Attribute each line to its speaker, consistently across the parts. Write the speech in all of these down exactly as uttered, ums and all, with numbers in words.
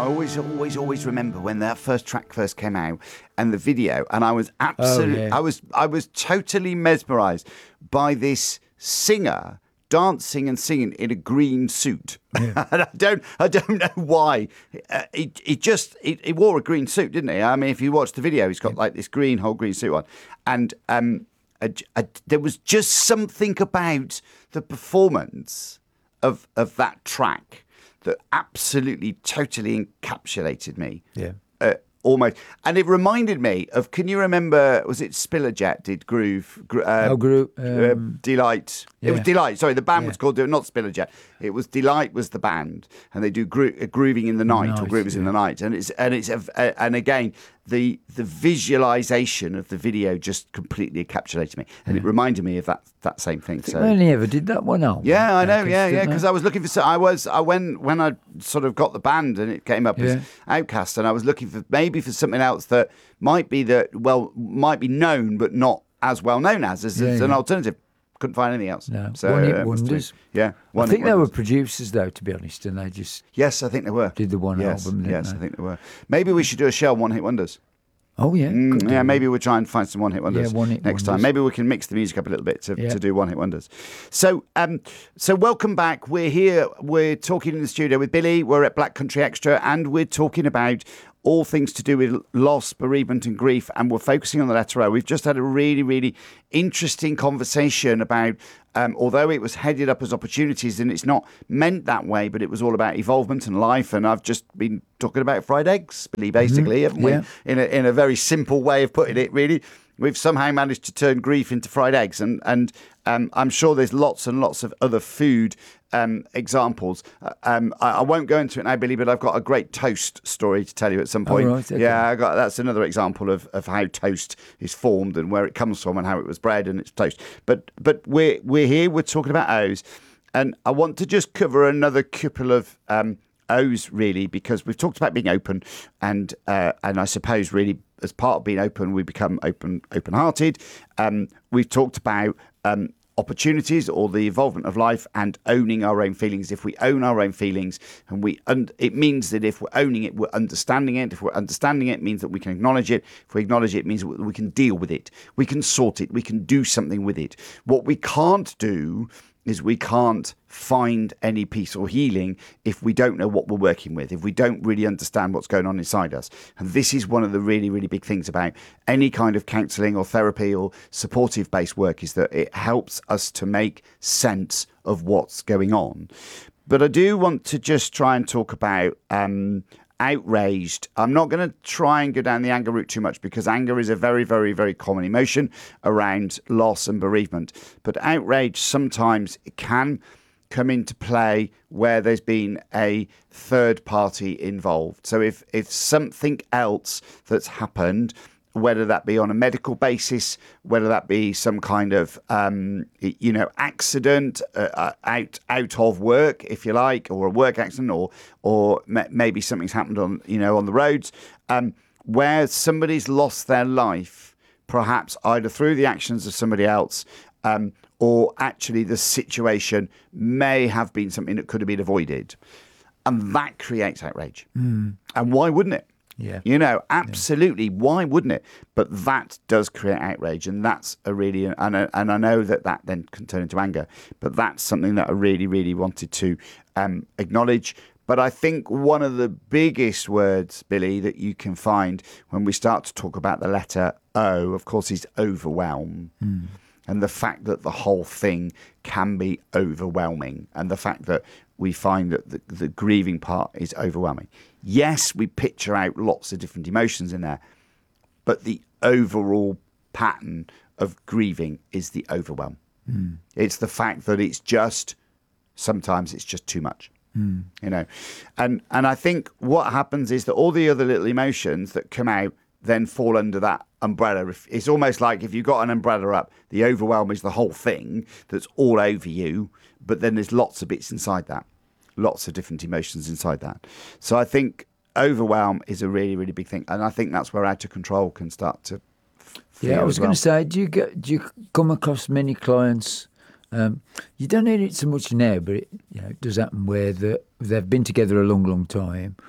Speaker 1: always, always, always remember when that first track first came out and the video, and I was absolutely,
Speaker 2: Oh, yeah.
Speaker 1: I was, I was totally mesmerised by this singer dancing and singing in a green suit.
Speaker 2: Yeah.
Speaker 1: And I don't, I don't know why. Uh, he, he just, he, he wore a green suit, didn't he? I mean, if you watch the video, he's got like this green, whole green suit on, and um, a, a, there was just something about the performance of of that track that absolutely, totally encapsulated me.
Speaker 2: Yeah.
Speaker 1: Uh, almost. And it reminded me of, can you remember, was it Spillajet did Groove? Gro- uh,
Speaker 2: Oh, Groove,
Speaker 1: uh,
Speaker 2: um,
Speaker 1: Delight. It was
Speaker 2: yeah.
Speaker 1: Delight. Sorry, the band
Speaker 2: Yeah.
Speaker 1: was called, not Spillajet. It was Delight was the band. And they do gro- uh, Grooving in the Night or
Speaker 2: Night,
Speaker 1: Groovers in
Speaker 2: yeah.
Speaker 1: the Night. And it's, and it's, a, a, and again, the the visualization of the video just completely encapsulated me. And it reminded me of that that same thing. So.
Speaker 2: I only ever did that one album.
Speaker 1: Yeah, I know.
Speaker 2: Because,
Speaker 1: Yeah, yeah.
Speaker 2: didn't
Speaker 1: Because
Speaker 2: I?
Speaker 1: I was looking for. so- I was. I went when I sort of got the band and it came up
Speaker 2: Yeah.
Speaker 1: as Outcast, and I was looking for maybe for something else that might be that well might be known but not as well known as as,
Speaker 2: Yeah,
Speaker 1: as an
Speaker 2: yeah.
Speaker 1: alternative. Couldn't find anything else.
Speaker 2: No.
Speaker 1: So,
Speaker 2: One Hit
Speaker 1: uh, it must have been-
Speaker 2: Wonders.
Speaker 1: Yeah,
Speaker 2: I
Speaker 1: One
Speaker 2: think
Speaker 1: Hit
Speaker 2: they were
Speaker 1: Wonders.
Speaker 2: producers, though, to be honest, and they just
Speaker 1: Yes, I think they were.
Speaker 2: did the one
Speaker 1: yes,
Speaker 2: album, didn't
Speaker 1: Yes,
Speaker 2: they?
Speaker 1: I think they were. Maybe we should do a show on One Hit Wonders.
Speaker 2: Oh, yeah.
Speaker 1: Mm,
Speaker 2: could do
Speaker 1: yeah,
Speaker 2: that.
Speaker 1: maybe we'll try and find some one-hit wonders
Speaker 2: Yeah, one-hit
Speaker 1: next time.
Speaker 2: wonders.
Speaker 1: Maybe we can mix the music up a little bit to,
Speaker 2: Yeah.
Speaker 1: to do one-hit wonders. So, um, so welcome back. We're here. We're talking in the studio with Billy. We're at Black Country Extra, and we're talking about all things to do with loss, bereavement, and grief. And we're focusing on the letter O. We've just had a really, really interesting conversation about, um, although it was headed up as opportunities, and it's not meant that way, but it was all about evolvement and life. And I've just been talking about fried eggs, Billy, basically, haven't
Speaker 2: Yeah.
Speaker 1: we? In a in a very simple way of putting it, really. We've somehow managed to turn grief into fried eggs, and and um, I'm sure there's lots and lots of other food um, examples. Uh, Um, I, I won't go into it now, Billy, but I've got a great toast story to tell you at some point.
Speaker 2: Oh, right, okay.
Speaker 1: Yeah, I got that's another example of, of how toast is formed and where it comes from and how it was bred and it's toast. But but we're we're here. We're talking about O's, and I want to just cover another couple of. Um, O's really, because we've talked about being open, and uh, and I suppose really as part of being open, we become open open hearted. Um, we've talked about um, opportunities or the involvement of life and owning our own feelings. If we own our own feelings, and we un- it means that if we're owning it, we're understanding it. If we're understanding it, it means that we can acknowledge it. If we acknowledge it, it means that we can deal with it. We can sort it. We can do something with it. What we can't do is we can't find any peace or healing if we don't know what we're working with, if we don't really understand what's going on inside us. And this is one of the really, really big things about any kind of counselling or therapy or supportive-based work, is that it helps us to make sense of what's going on. But I do want to just try and talk about um, outraged. I'm not going to try and go down the anger route too much, because anger is a very, very, very common emotion around loss and bereavement. But outrage sometimes it can come into play where there's been a third party involved. So if, if something else that's happened, whether that be on a medical basis, whether that be some kind of, um, you know, accident uh, out out of work, if you like, or a work accident, or or maybe something's happened on, you know, on the roads, um, where somebody's lost their life, perhaps either through the actions of somebody else, um, or actually the situation may have been something that could have been avoided, and that creates outrage. Mm. And why wouldn't it?
Speaker 2: Yeah.
Speaker 1: You know, absolutely. Yeah. Why wouldn't it? But that does create outrage. And that's a really, and I, and I know that that then can turn into anger, but that's something that I really, really wanted to um, acknowledge. But I think one of the biggest words, Billy, that you can find when we start to talk about the letter O, of course, is overwhelm. Mm. And the fact that the whole thing can be overwhelming, and the fact that we find that the, the grieving part is overwhelming. Yes, we picture out lots of different emotions in there, but the overall pattern of grieving is the overwhelm. Mm. It's the fact that it's just, sometimes it's just too much. Mm. You know, and and I think what happens is that all the other little emotions that come out then fall under that umbrella. It's almost like if you've got an umbrella up, the overwhelm is the whole thing that's all over you, but then there's lots of bits inside that, lots of different emotions inside that. So I think overwhelm is a really, really big thing, and I think that's where out of control can start to feel.
Speaker 2: Yeah, I was
Speaker 1: well.
Speaker 2: going to say, do you get do you come across many clients? Um, you don't hear it so much now, but it, you know, it does happen where the, they've been together a long, long time.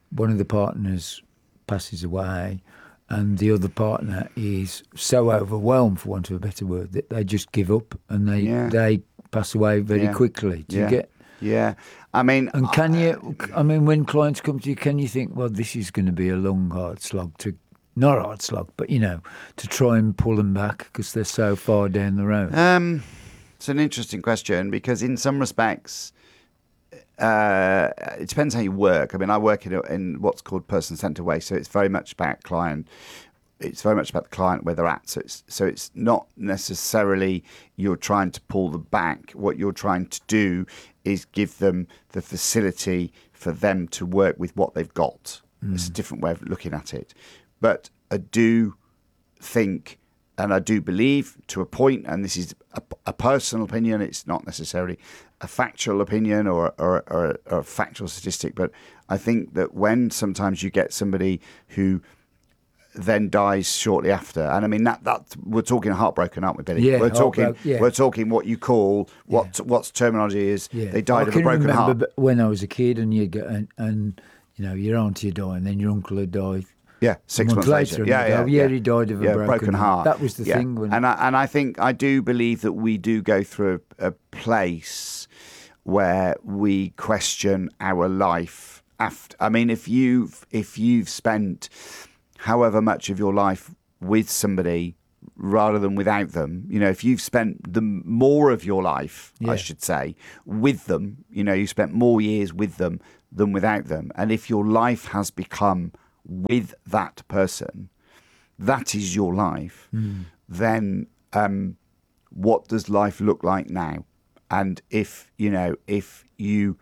Speaker 2: one of the partners passes away, and the other partner is so overwhelmed, for want of a better word, that they just give up and they
Speaker 1: Yeah.
Speaker 2: they pass away very
Speaker 1: Yeah.
Speaker 2: quickly. Do
Speaker 1: yeah.
Speaker 2: you get?
Speaker 1: Yeah. I mean,
Speaker 2: And can you? I mean, when clients come to you, can you think, well, this is going to be a long, hard slog to, not a hard slog, but you know, to try and pull them back because they're so far down the road?
Speaker 1: Um, it's an interesting question because in some respects, uh, it depends how you work. I mean, I work in, a, in what's called person-centered way, so it's very much about client. It's very much about the client where they're at. So it's so it's not necessarily you're trying to pull them back. What you're trying to do is give them the facility for them to work with what they've got. Mm. It's a different way of looking at it. But I do think, and I do believe to a point, and this is a, a personal opinion, it's not necessarily a factual opinion or, or, or, or a factual statistic, but I think that when sometimes you get somebody who then dies shortly after, and I mean that that we're talking heartbroken, aren't we, Billy?
Speaker 2: Yeah,
Speaker 1: we're talking
Speaker 2: heartbroken, yeah.
Speaker 1: we're talking what you call what
Speaker 2: Yeah.
Speaker 1: what's terminology is.
Speaker 2: Yeah.
Speaker 1: They died
Speaker 2: I
Speaker 1: of a broken
Speaker 2: can
Speaker 1: heart.
Speaker 2: remember when I was a kid, and you go and, and you know your auntie had died, and then your uncle had died.
Speaker 1: Yeah, six
Speaker 2: a
Speaker 1: months
Speaker 2: month
Speaker 1: later.
Speaker 2: later. and
Speaker 1: Yeah,
Speaker 2: you
Speaker 1: yeah,
Speaker 2: go, yeah,
Speaker 1: yeah.
Speaker 2: he died of a
Speaker 1: yeah,
Speaker 2: broken,
Speaker 1: broken heart.
Speaker 2: That was the
Speaker 1: yeah.
Speaker 2: thing. When
Speaker 1: and I, and I think I do believe that we do go through a, a place where we question our life after. I mean, if you've if you've spent however much of your life with somebody rather than without them, you know, if you've spent the more of your life,
Speaker 2: Yeah.
Speaker 1: I should say, with them, you know, you spent more years with them than without them, and if your life has become with that person, that is your life, mm. then um, what does life look like now? And if, you know, if you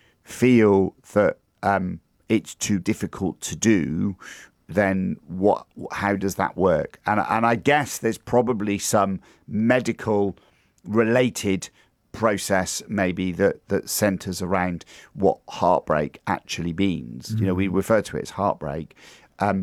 Speaker 1: feel that um, it's too difficult to do, then what? How does that work? And and I guess there's probably some medical related process maybe that that centers around what heartbreak actually means. Mm. You know, we refer to it as heartbreak, um,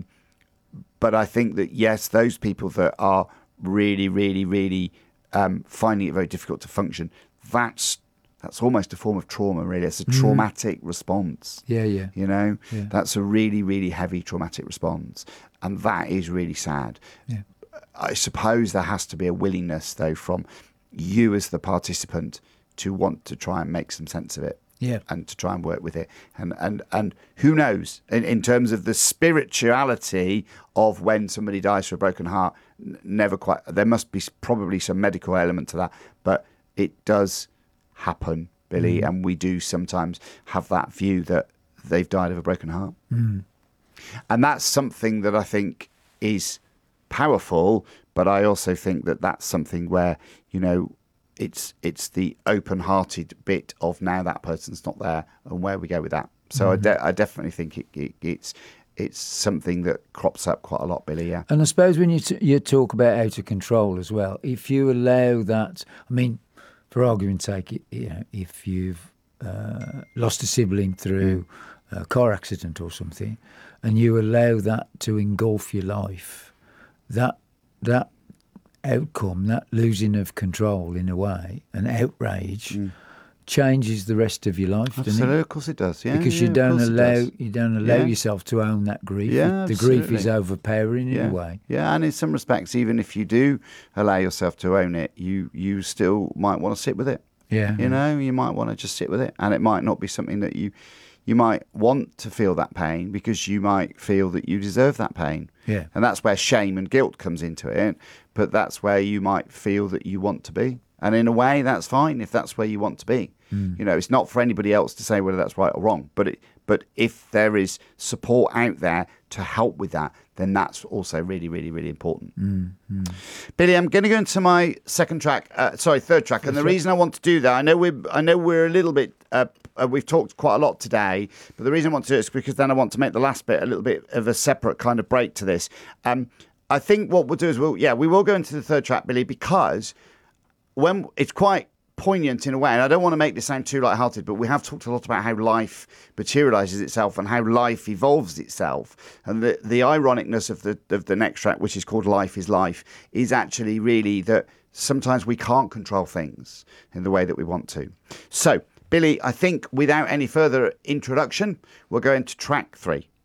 Speaker 1: but I think that yes, those people that are really, really, really um, finding it very difficult to function, that's that's almost a form of trauma, really. It's a traumatic mm. response.
Speaker 2: Yeah, yeah.
Speaker 1: You know,
Speaker 2: yeah.
Speaker 1: that's a really, really heavy traumatic response. And that is really sad.
Speaker 2: Yeah.
Speaker 1: I suppose there has to be a willingness, though, from you as the participant to want to try and make some sense of it.
Speaker 2: Yeah.
Speaker 1: And to try and work with it. And and, and who knows, in, in terms of the spirituality of when somebody dies for a broken heart, n- never quite, there must be probably some medical element to that. But it does happen, Billy, mm. and we do sometimes have that view that they've died of a broken heart.
Speaker 2: Mm.
Speaker 1: And that's something that I think is powerful, but I also think that that's something where, you know, it's it's the open-hearted bit of now that person's not there and where we go with that. So mm. I, de- I definitely think it, it, it's it's something that crops up quite a lot, Billy, yeah.
Speaker 2: And I suppose when you t- you talk about out of control as well, if you allow that, I mean, for argument's sake, you know, if you've uh, lost a sibling through mm. a car accident or something, and you allow that to engulf your life, that that outcome, that losing of control in a way, an outrage, mm. changes the rest of your life.
Speaker 1: Absolutely, of course it does. Yeah,
Speaker 2: because
Speaker 1: yeah,
Speaker 2: you don't allow
Speaker 1: you
Speaker 2: don't allow
Speaker 1: yeah.
Speaker 2: yourself to own that grief.
Speaker 1: Yeah,
Speaker 2: the
Speaker 1: absolutely.
Speaker 2: grief is overpowering in
Speaker 1: yeah.
Speaker 2: a way.
Speaker 1: Yeah, and in some respects, even if you do allow yourself to own it, you you still might want to sit with it.
Speaker 2: Yeah,
Speaker 1: you know, you might want to just sit with it, and it might not be something that you. You might want to feel that pain because you might feel that you deserve that pain.
Speaker 2: Yeah.
Speaker 1: And that's where shame and guilt comes into it. But that's where you might feel that you want to be. And in a way, that's fine if that's where you want to be. Mm. You know, it's not for anybody else to say whether that's right or wrong. But it, but if there is support out there to help with that, then that's also really, really, really important.
Speaker 2: Mm. Mm.
Speaker 1: Billy, I'm going to go into my second track. Uh, sorry, third track.
Speaker 2: Third
Speaker 1: and the
Speaker 2: track.
Speaker 1: reason I want to do that, I know we're, I know we're a little bit. Uh, uh, we've talked quite a lot today, but the reason I want to do it is because then I want to make the last bit a little bit of a separate kind of break to this. Um, I think what we'll do is we'll, yeah, we will go into the third track, Billy, because when it's quite poignant in a way, and I don't want to make this sound too lighthearted, but we have talked a lot about how life materializes itself and how life evolves itself, and the the ironicness of the of the next track, which is called "Life Is Life," is actually really that sometimes we can't control things in the way that we want to. So, Billy, I think without any further introduction, we'll go into track three.